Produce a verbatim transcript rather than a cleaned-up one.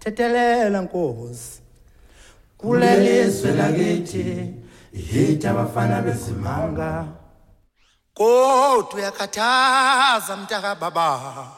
thethelela Nkosi kulelizwe lakithi ihita abafana bezimanga kodwa uyakhathaza mntaka baba